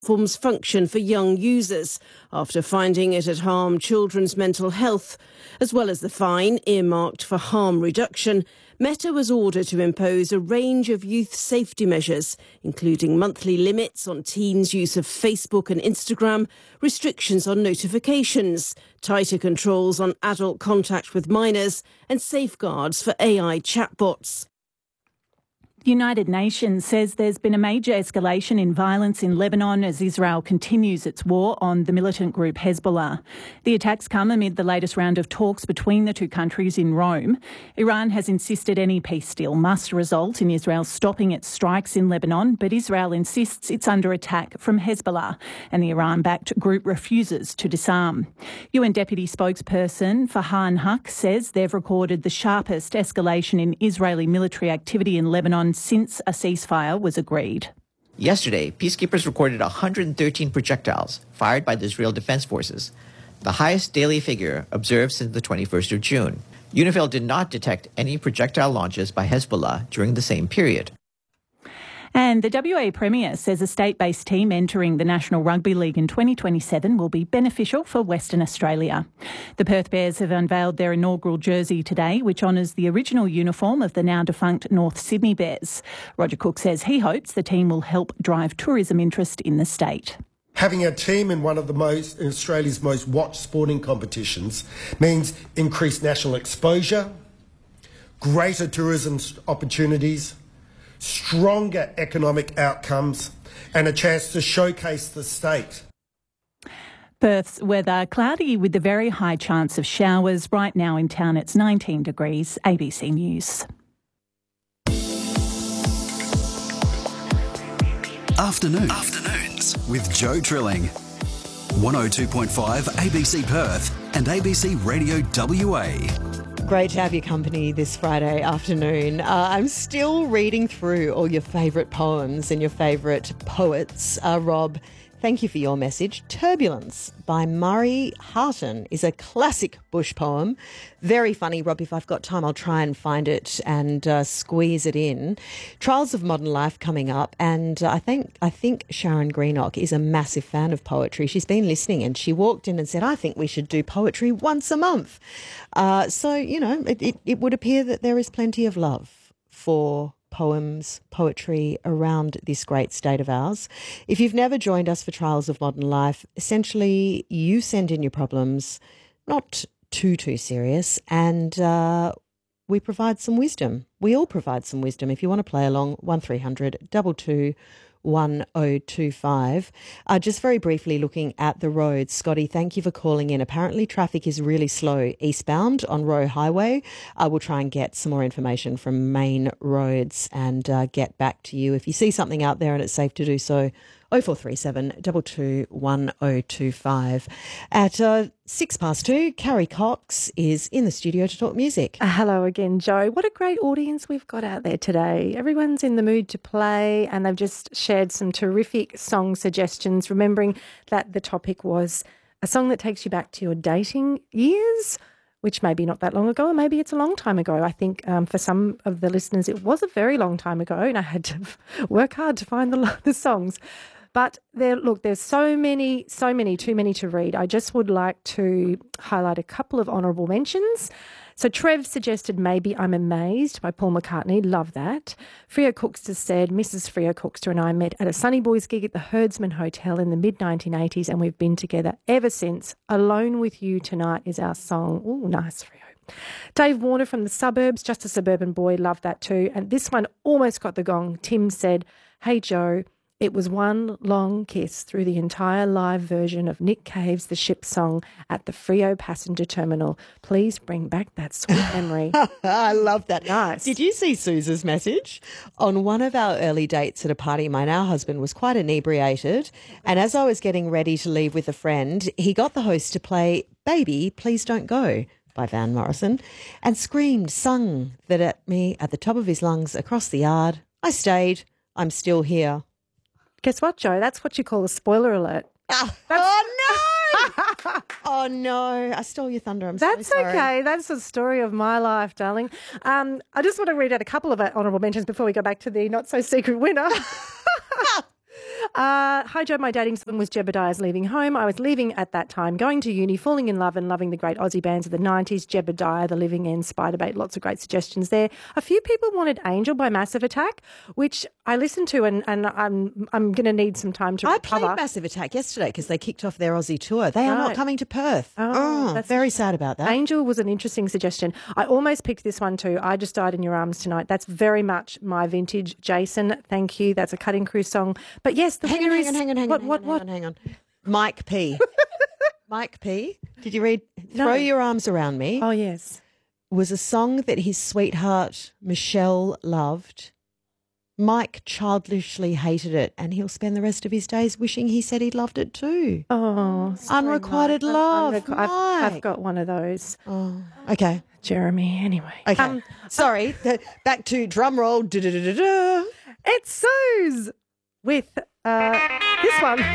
platform's function for young users after finding it had harmed children's mental health. As well as the fine earmarked for harm reduction, Meta was ordered to impose a range of youth safety measures, including monthly limits on teens' use of Facebook and Instagram, restrictions on notifications, tighter controls on adult contact with minors, and safeguards for AI chatbots. The United Nations says there's been a major escalation in violence in Lebanon as Israel continues its war on the militant group Hezbollah. The attacks come amid the latest round of talks between the two countries in Rome. Iran has insisted any peace deal must result in Israel stopping its strikes in Lebanon, but Israel insists it's under attack from Hezbollah, and the Iran-backed group refuses to disarm. UN Deputy Spokesperson Farhan Haq says they've recorded the sharpest escalation in Israeli military activity in Lebanon since a ceasefire was agreed. Yesterday, peacekeepers recorded 113 projectiles fired by the Israel Defense Forces, the highest daily figure observed since the 21st of June. UNIFIL did not detect any projectile launches by Hezbollah during the same period. And the WA Premier says a state-based team entering the National Rugby League in 2027 will be beneficial for Western Australia. The Perth Bears have unveiled their inaugural jersey today, which honours the original uniform of the now-defunct North Sydney Bears. Roger Cook says he hopes the team will help drive tourism interest in the state. Having a team in one of Australia's most watched sporting competitions means increased national exposure, greater tourism opportunities, stronger economic outcomes, and a chance to showcase the state. Perth's weather cloudy with a very high chance of showers. Right now in town it's 19 degrees. ABC News. Afternoons with Joe Trilling. 102.5 ABC Perth and ABC Radio WA. Great to have your company this Friday afternoon. I'm still reading through all your favourite poems and your favourite poets. Rob, thank you for your message. Turbulence by Murray Harton is a classic bush poem. Very funny, Rob. If I've got time, I'll try and find it and squeeze it in. Trials of Modern Life coming up, and I think Sharon Greenock is a massive fan of poetry. She's been listening and she walked in and said, I think we should do poetry once a month. So, you know, it would appear that there is plenty of love for poems, poetry around this great state of ours. If you've never joined us for Trials of Modern Life, essentially you send in your problems, not too serious, and we provide some wisdom. We all provide some wisdom. If you want to play along, 1300 22 1025. Just very briefly looking at the roads. Scotty, thank you for calling in. Apparently traffic is really slow eastbound on Roe Highway. We'll try and get some more information from Main Roads and get back to you. If you see something out there and it's safe to do so, 0437 22 1025. At 2:06, Carrie Cox is in the studio to talk music. Hello again, Joe. What a great audience we've got out there today. Everyone's in the mood to play and they've just shared some terrific song suggestions, remembering that the topic was a song that takes you back to your dating years, which maybe not that long ago, or maybe it's a long time ago. I think for some of the listeners it was a very long time ago and I had to work hard to find the songs. But there's so many, too many to read. I just would like to highlight a couple of honourable mentions. So Trev suggested Maybe I'm Amazed by Paul McCartney. Love that. Freo Cookster said, Mrs. Freo Cookster and I met at a Sunny Boys gig at the Herdsman Hotel in the mid-1980s and we've been together ever since. Alone with You Tonight is our song. Ooh, nice, Freo. Dave Warner from the suburbs, just a suburban boy, love that too. And this one almost got the gong. Tim said, hey, Joe, it was one long kiss through the entire live version of Nick Cave's The Ship song at the Freo passenger terminal. Please bring back that sweet memory. I love that. Nice. Did you see Suze's message? On one of our early dates at a party, my now husband was quite inebriated, and as I was getting ready to leave with a friend, he got the host to play Baby, Please Don't Go by Van Morrison and sung that at me at the top of his lungs across the yard. I stayed. I'm still here. Guess what, Joe? That's what you call a spoiler alert. Oh, no! Oh, no. I stole your thunder. I'm so sorry. Okay. That's the story of my life, darling. I just want to read out a couple of honourable mentions before we go back to the not-so-secret winner. Hi, Joe. My dating song was Jebediah's Leaving Home. I was leaving at that time, going to uni, falling in love and loving the great Aussie bands of the 90s, Jebediah, The Living End, Spiderbait, lots of great suggestions there. A few people wanted Angel by Massive Attack, which I listened to and I'm going to need some time to recover. I played Massive Attack yesterday because they kicked off their Aussie tour. They are not coming to Perth. That's very sad about that. Angel was an interesting suggestion. I almost picked this one too. I Just Died in Your Arms Tonight. That's very much my vintage. Jason, thank you. That's a Cutting Crew song. But yes, the winner is... Hang on. Mike P. Mike P. Did you read Throw Your Arms Around Me? Oh, yes. Was a song that his sweetheart Michelle loved. Mike childishly hated it, and he'll spend the rest of his days wishing he said he'd loved it too. Oh, unrequited love. I've got one of those. Oh, okay. Jeremy, anyway. Okay. Sorry. Back to drum roll. It's Suze with this one.